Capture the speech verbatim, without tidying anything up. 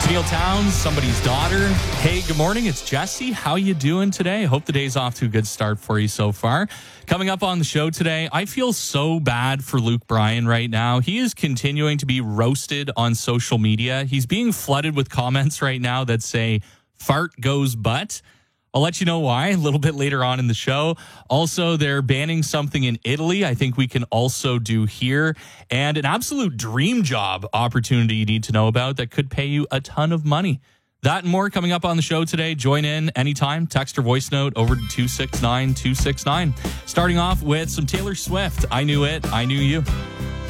Neil Towns, somebody's daughter. Hey, good morning. It's Jesse. How you doing today? Hope the day's off to a good start for you so far. Coming up on the show today, I feel so bad for Luke Bryan right now. He is continuing to be roasted on social media. He's being flooded with comments right now that say, fart goes butt. I'll let you know why a little bit later on in the show. Also, they're banning something in Italy I think we can also do here. And an absolute dream job opportunity you need to know about that could pay you a ton of money. That and more coming up on the show today. Join in anytime. Text or voice note over to two six nine two six nine. Starting off with some Taylor Swift. I Knew It, I Knew You.